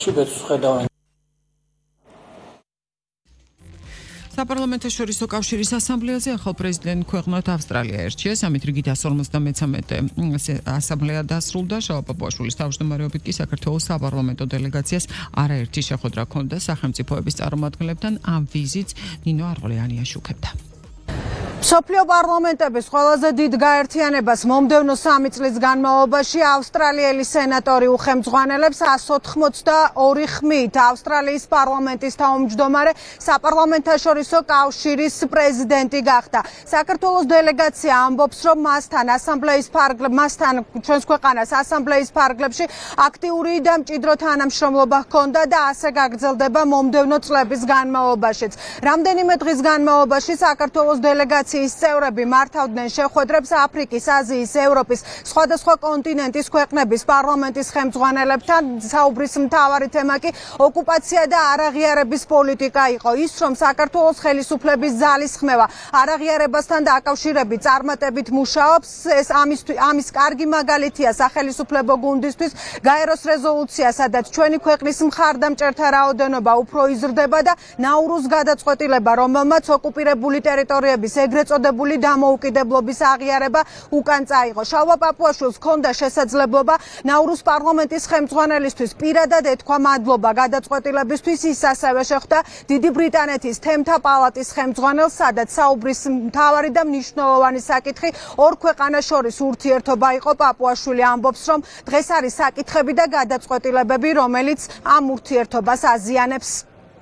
საპარლამენტო შორისო კავშირის ასამბლეაზე ახალ პრეზიდენტ ქვეყნად ავსტრალია ერჩიეს, ამით რიგით 153 ასამბლეა დასრულდა. შავა პაპუაშვილის თავმჯდომარეობით კი საქართველოს საპარლამენტო დელეგაციას არაერთი შეხვედრა ჰქონდა სახელმწიფოების წარმომადგენლებთან. ამ ვიზიტს ნინო არღოლიანი აშუქებდა. მსოფლიო პარლამენტების ყველაზე დიდ გაერთიანებას მომდევნო 3 წლის განმავლობაში ავსტრალიელი სენატორი უხელმძღვანელებს 182 ხმით. ავსტრალიის პარლამენტის თავმჯდომარე საპარლამენტაშორისო კავშირის პრეზიდენტი გახდა. საქართველოს დელეგაცია ამბობს, რომ მასთან ჩვენს ქვეყანას ასამბლეის ფარგლებში აქტიური და მჭიდრო თანამშრომლობა ჰქონდა და ასე გაგრძელდება მომდევნო წლების განმავლობაშიც. რამდენიმე დღის განმავლობაში საქართველოს დელეგაცია წევრები მართავდნენ შეხვედრებს აფრიკის, აზიის, ევროპის, სხვადასხვა კონტინენტის ქვეყნების პარლამენტის ხელმძღვანელებთან. საუბრის მთავარი თემა კი ოკუპაცია და არაღიარების პოლიტიკა იყო. ის, რომ საქართველოს ხელისუფლების ძალისხმევა არაღიარებასთან დაკავშირებით წარმატებით მუშაობს, ამის კარგი მაგალითია სახელისუფლებო გუნდისთვის გაეროს რეზოლუცია, სადაც ჩვენი ქვეყნის მხარდამჭერთა რაოდენობა უფრო იზრდება და ნაურუს გადაწყვეტილება, რომელმაც ოკუპირებული ტერიტორიების ეგრეთ წოდებული დამოუკიდებლობის აღიარება უკან წაიღო. შალვა პაპუაშვილს ჰქონდა შესაძლებლობა ნაურუს პარლამენტის ხელმძღვანელისთვის პირადად ეთქვა მადლობა გადაწყვეტილებისთვის. ის ასევე შეხვდა დიდი ბრიტანეთის თემთა პალატის ხელმძღვანელს, სადაც საუბრის მთავარი და მნიშვნელოვანი საკითხი ორ ქვეყანას შორის ურთიერთობა იყო. პაპუაშვილი ამბობს, რომ დღეს არის საკითხები და გადაწყვეტილებები, რომელიც ამ ურთიერთობას აზიანებს.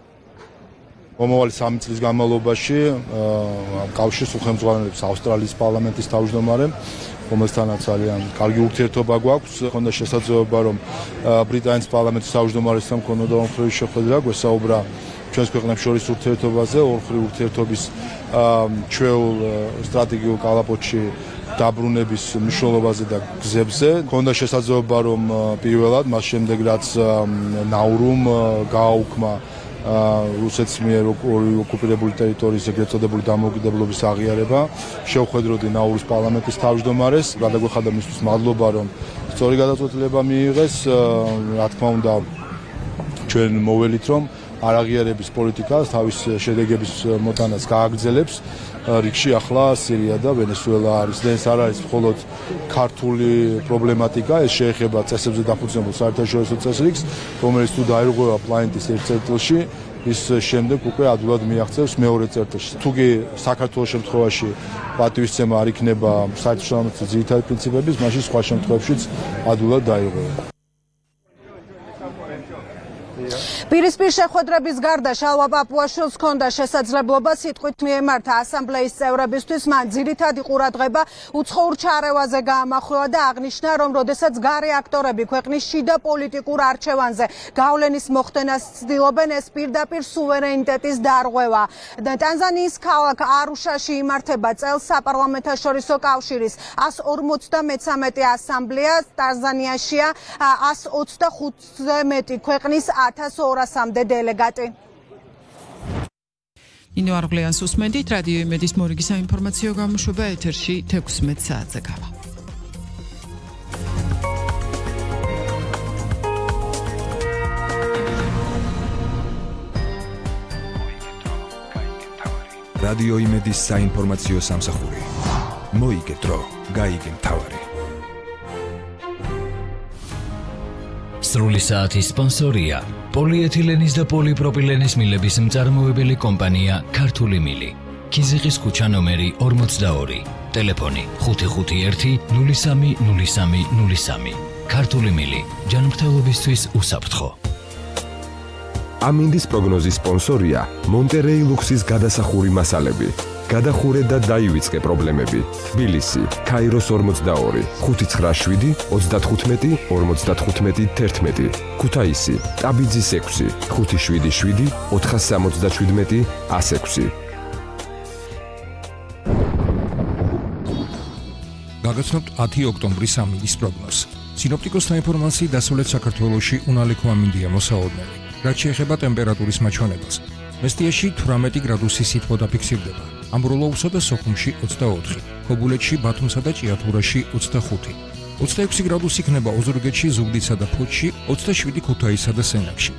მომავალი 3 წლის განმავლობაში კავშირის უხელმძღვანელებს ავსტრალიის პარლამენტის თავმჯდომარემ, რომელთანაც ძალიან კარგი ურთიერთობა გვაქვს. ხონდა შესაძლებლობა, რომ ბრიტანეთის პარლამენტის თავმჯდომარესთან მქონოდა ორმხრივი შეხვედრა, გვესაუბრა ჩვენს ქვეყნებს შორის ურთიერთობაზე, ორმხრივი ურთიერთობის ჩვეულ სტრატეგიულ კალაპოტში დაბრუნების მნიშვნელობაზე და გზებზე. ხონდა შესაძლებლობა, რომ პირველად მას შემდეგ რაც ნაურუმ გააუქმა რუსეთის მიერ ოკუპირებული ტერიტორიის ეგრეთ წოდებული დამოუკიდებლობის აღიარება, შევხვედროდი ნაურუს პარლამენტის თავმჯდომარეს. გადაგვეხადა მისთვის მადლობა, რომ სწორი გადაწყვეტილება მიიღეს. რა თქმა უნდა, ჩვენ მოველით, რომ არაღიარების პოლიტიკა თავის შედეგების მოტანას გააგრძელებს. რიგში ახლა სირია და ვენესუელა არის და ეს არ არის მხოლოდ ქართული პრობლემატიკა, ეს შეეხება წესებზე დაფუძნებულ საერთაშორისო წესრიგს, რომელიც თუ დაირღვევა პლანეტის ერთ წერტილში, ის შემდეგ უკვე ადვილად მიაღწევს მეორე წერტილში. თუ კი საქართველოს შემთხვევაში პატივისცემა არ იქნება საერთაშორისო ძირითადი პრინციპების, მაშინ სხვა შემთხვევებშიც ადვილად დაირღვევა. პირისპირ შეხვედრების გარდა შალვა პაპუაშვილს ჰქონდა შესაძლებლობა სიტყვით მიემართა ასამბლეის წევრებისთვის. მან ძირითადი ყურადღება უცხოურ ჩარევაზე გაამახვილა და აღნიშნა, რომ როდესაც გარე აქტორები ქვეყნის შიდა პოლიტიკურ არჩევანზე გავლენის მოხდენას ცდილობენ, ეს პირდაპირ სუვერენიტეტის დარღვევა. ტანზანიის ქალაქ არუშაში იმართება წელს საპარლამენტაშორისო კავშირის 153 ასამბლეა. ტანზანიაშია 125-ზე მეტი ქვეყნის 1200-მდე დელეგატი. ნინო არღოლიანს უსმენთ. რადიო იმედის მორიგი საინფორმაციო გამოშვება ეთერში 16 საათზე გავა. რადიო იმედის საინფორმაციო სამსახური. მოიგე დრო, გაიგე მთავარი. სრული საათის სპონსორია პოლიეთილენის და პოლიპროპილენის მილების მწარმოებელი კომპანია ქართული მილი. ქიზიყის ქუჩა ნომერი 42. ტელეფონი 551 03 03 03. ქართული მილი. ჯანმრთელობისთვის უსაფრთხო. ამინდის პროგნოზის სპონსორია მონტერეი ლუქსის გადასახური მასალები. გადახურე და დაივიწყე პრობლემები. თბილისი, ქაიროს 42, 597, 35, 55, 11. ქუთაისი, ტაბიძის 6, 577, 477, 106. გაგაცნობთ 10 ოქტომბრის ამინდის პროგნოზს. სინოპტიკოსთა ინფორმაციით დასავლეთ საქართველოში უნალექო ამინდია მოსაოდნელი. რაც შეეხება ტემპერატურის მაჩვენებას, მესტიაში 18 გრადუსი სითბო დაფიქსირდება. ამბროლოუსა და სოხუმში 24, ქობულეთში, ბათუმსა და ჭიათურაში 25, 26 გრადუსი იქნება ოზურგეთში, ზუგდიდსა და ფოთში, 27 ქუთაისსა და სენაკში.